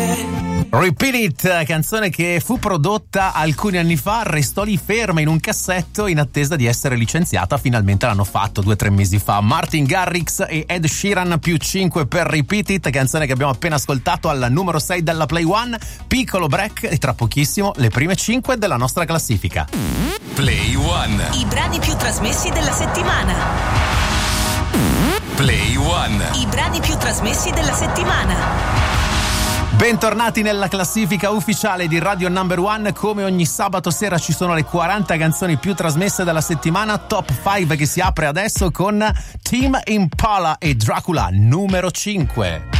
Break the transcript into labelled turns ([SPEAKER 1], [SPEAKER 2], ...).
[SPEAKER 1] Repeat It, canzone che fu prodotta alcuni anni fa, restò lì ferma in un cassetto in attesa di essere licenziata. Finalmente l'hanno fatto 2 o 3 mesi fa. Martin Garrix e Ed Sheeran più 5 per Repeat It, canzone che abbiamo appena ascoltato al numero 6 della Play One. Piccolo break e tra pochissimo le prime 5 della nostra classifica.
[SPEAKER 2] Play One.
[SPEAKER 3] I brani più trasmessi della settimana.
[SPEAKER 2] Play One.
[SPEAKER 3] I brani più trasmessi della settimana.
[SPEAKER 1] Bentornati nella classifica ufficiale di Radio Number One. Come ogni sabato sera ci sono le 40 canzoni più trasmesse della settimana. Top 5 che si apre adesso con Tame Impala e Dracula numero 5.